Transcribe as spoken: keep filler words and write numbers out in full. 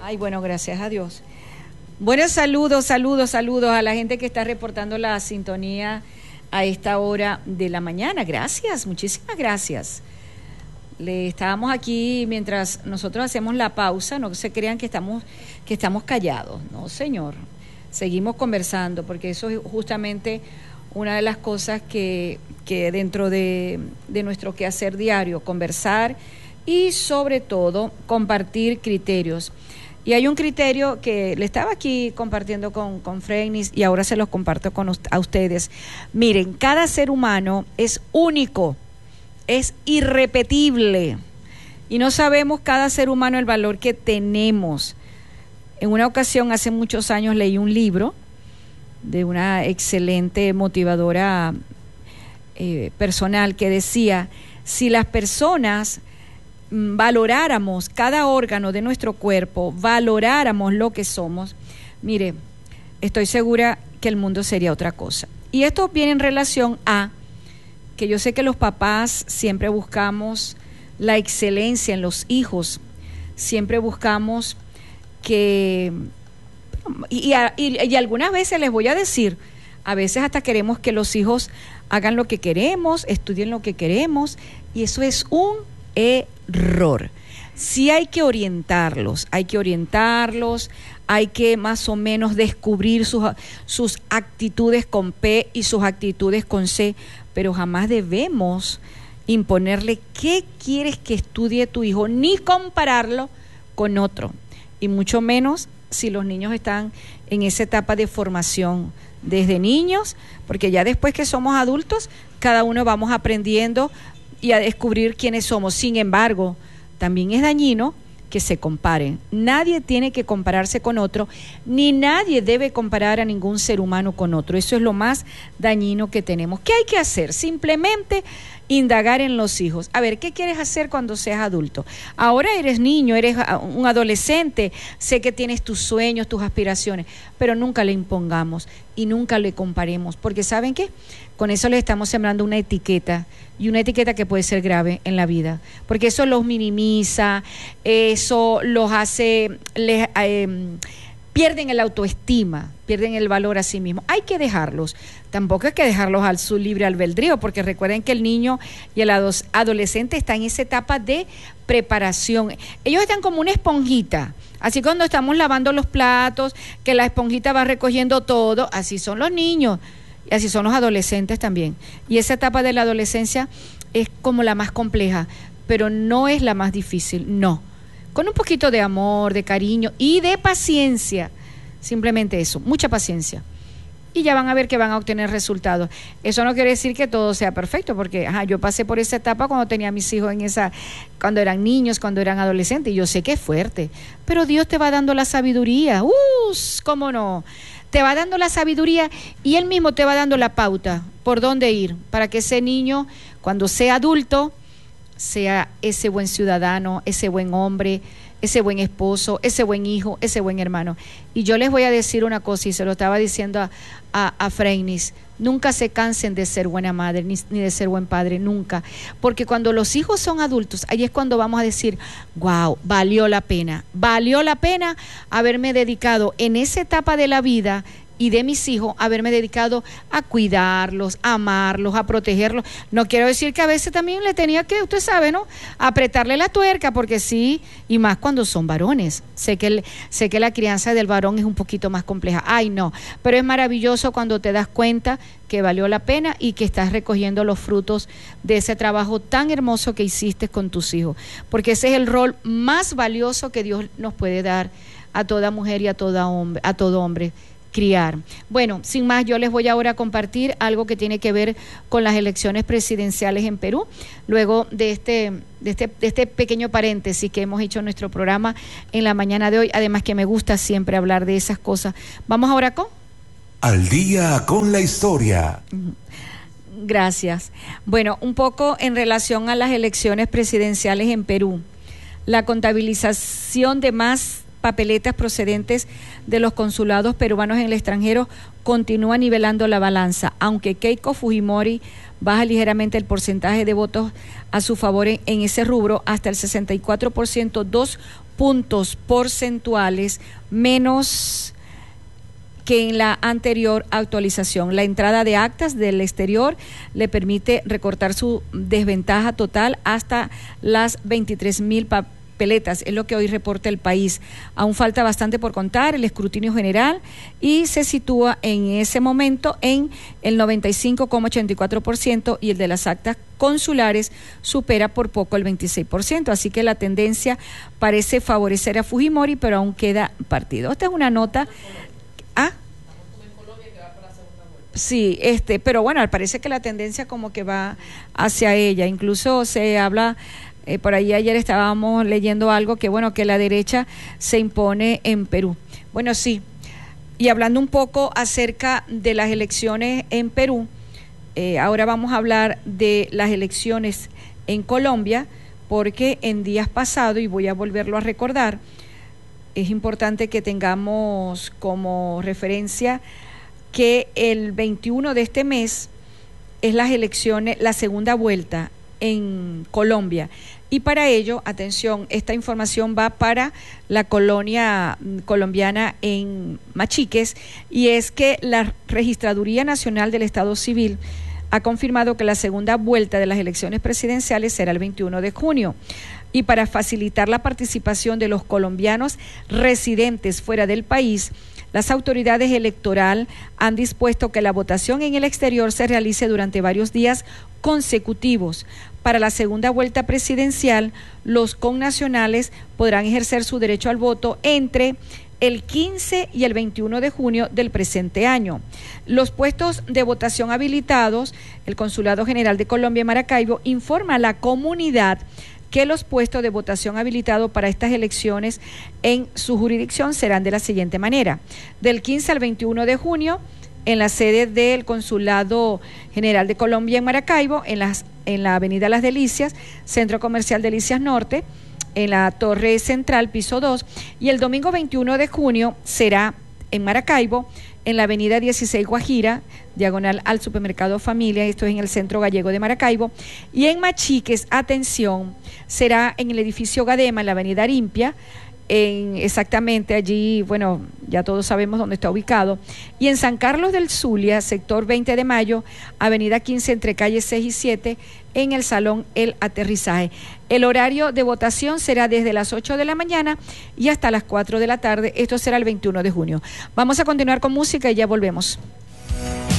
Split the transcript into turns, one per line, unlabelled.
Ay, bueno, gracias a Dios. Buenos saludos, saludos, saludos a la gente que está reportando la sintonía a esta hora de la mañana. Gracias, muchísimas gracias. Le estábamos aquí mientras nosotros hacemos la pausa, no se crean que estamos, que estamos callados, no señor. Seguimos conversando porque eso es justamente una de las cosas que, que dentro de, de nuestro quehacer diario, conversar y sobre todo compartir criterios. Y hay un criterio que le estaba aquí compartiendo con, con Freinis y ahora se los comparto con a ustedes. Miren, cada ser humano es único, es irrepetible y no sabemos cada ser humano el valor que tenemos. En una ocasión, hace muchos años, leí un libro de una excelente motivadora eh, personal que decía, si las personas valoráramos cada órgano de nuestro cuerpo, valoráramos lo que somos, mire, estoy segura que el mundo sería otra cosa. Y esto viene en relación a que yo sé que los papás siempre buscamos la excelencia en los hijos, siempre buscamos que, y, y, y algunas veces les voy a decir, a veces hasta queremos que los hijos hagan lo que queremos, estudien lo que queremos, y eso es un error. Sí hay que orientarlos, hay que orientarlos, hay que más o menos descubrir sus, sus actitudes con P y sus actitudes con C, pero jamás debemos imponerle qué quieres que estudie tu hijo, ni compararlo con otro, y mucho menos si los niños están en esa etapa de formación desde niños, porque ya después que somos adultos, cada uno vamos aprendiendo y a descubrir quiénes somos. Sin embargo, también es dañino que se comparen. Nadie tiene que compararse con otro, ni nadie debe comparar a ningún ser humano con otro. Eso es lo más dañino que tenemos. ¿Qué hay que hacer? Simplemente indagar en los hijos. A ver, ¿qué quieres hacer cuando seas adulto? Ahora eres niño, eres un adolescente, sé que tienes tus sueños, tus aspiraciones, pero nunca le impongamos y nunca le comparemos, porque ¿saben qué? Con eso le estamos sembrando una etiqueta, y una etiqueta que puede ser grave en la vida, porque eso los minimiza, eso los hace, les, eh, pierden el autoestima, pierden el valor a sí mismos. Hay que dejarlos, tampoco hay que dejarlos al su libre albedrío, porque recuerden que el niño y el adolescente están en esa etapa de preparación. Ellos están como una esponjita, así cuando estamos lavando los platos, que la esponjita va recogiendo todo, así son los niños. Y así son los adolescentes también. Y esa etapa de la adolescencia es como la más compleja, pero no es la más difícil, no. Con un poquito de amor, de cariño y de paciencia, simplemente eso, mucha paciencia. Y ya van a ver que van a obtener resultados. Eso no quiere decir que todo sea perfecto, porque ajá, yo pasé por esa etapa cuando tenía a mis hijos en esa, cuando eran niños, cuando eran adolescentes, y yo sé que es fuerte, pero Dios te va dando la sabiduría. ¡Uh! ¿Cómo no? Te va dando la sabiduría y Él mismo te va dando la pauta por dónde ir, para que ese niño, cuando sea adulto, sea ese buen ciudadano, ese buen hombre, ese buen esposo, ese buen hijo, ese buen hermano. Y yo les voy a decir una cosa, y se lo estaba diciendo a, a, a Freinis, nunca se cansen de ser buena madre, ni, ni de ser buen padre, nunca. Porque cuando los hijos son adultos, ahí es cuando vamos a decir, wow, valió la pena, valió la pena haberme dedicado en esa etapa de la vida y de mis hijos, haberme dedicado a cuidarlos, a amarlos, a protegerlos. No quiero decir que a veces también le tenía que, usted sabe, ¿no?, apretarle la tuerca, porque sí, y más cuando son varones. Sé que, el, sé que la crianza del varón es un poquito más compleja. Ay, no, pero es maravilloso cuando te das cuenta que valió la pena y que estás recogiendo los frutos de ese trabajo tan hermoso que hiciste con tus hijos. Porque ese es el rol más valioso que Dios nos puede dar a toda mujer y a, toda hombre, a todo hombre. Criar. Bueno, sin más, yo les voy ahora a compartir algo que tiene que ver con las elecciones presidenciales en Perú, luego de este, de este, de este pequeño paréntesis que hemos hecho en nuestro programa en la mañana de hoy, además que me gusta siempre hablar de esas cosas. Vamos ahora con
Al día con la historia.
Gracias. Bueno, un poco en relación a las elecciones presidenciales en Perú, la contabilización de más papeletas procedentes de los consulados peruanos en el extranjero continúa nivelando la balanza, aunque Keiko Fujimori baja ligeramente el porcentaje de votos a su favor en, en ese rubro hasta el sesenta y cuatro por ciento, dos puntos porcentuales menos que en la anterior actualización. La entrada de actas del exterior le permite recortar su desventaja total hasta las veintitrés mil papeletas, es lo que hoy reporta El País. Aún falta bastante por contar el escrutinio general y se sitúa en ese momento en el noventa y cinco coma ochenta y cuatro por ciento y el de las actas consulares supera por poco el veintiséis por ciento, así que la tendencia parece favorecer a Fujimori, pero aún queda partido. Esta es una nota. ¿Ah? Sí, este, pero bueno, parece que la tendencia como que va hacia ella. Incluso se habla, eh, por ahí ayer estábamos leyendo algo que bueno, que la derecha se impone en Perú. Bueno, sí. Y hablando un poco acerca de las elecciones en Perú, eh, ahora vamos a hablar de las elecciones en Colombia, porque en días pasados, y voy a volverlo a recordar, es importante que tengamos como referencia que el veintiuno de este mes es las elecciones, la segunda vuelta en Colombia. Y para ello, atención, esta información va para la colonia colombiana en Machiques, y es que la Registraduría Nacional del Estado Civil ha confirmado que la segunda vuelta de las elecciones presidenciales será el veintiuno de junio. Y para facilitar la participación de los colombianos residentes fuera del país, las autoridades electorales han dispuesto que la votación en el exterior se realice durante varios días consecutivos. Para la segunda vuelta presidencial, los connacionales podrán ejercer su derecho al voto entre el quince y el veintiuno de junio del presente año. Los puestos de votación habilitados, el Consulado General de Colombia en Maracaibo informa a la comunidad que los puestos de votación habilitados para estas elecciones en su jurisdicción serán de la siguiente manera: del quince al veintiuno de junio, en la sede del Consulado General de Colombia en Maracaibo, en, las, en la Avenida Las Delicias, Centro Comercial Delicias Norte, en la Torre Central, piso dos, y el domingo veintiuno de junio será en Maracaibo, en la avenida dieciséis Guajira, diagonal al supermercado Familia, esto es en el Centro Gallego de Maracaibo, y en Machiques, atención, será en el edificio Gadema, en la avenida Arimpia, en, exactamente allí, bueno, ya todos sabemos dónde está ubicado, y en San Carlos del Zulia, sector veinte de mayo, avenida quince entre calles seis y siete, en el Salón El Aterrizaje. El horario de votación será desde las ocho de la mañana y hasta las cuatro de la tarde, esto será el veintiuno de junio. Vamos a continuar con música y ya volvemos.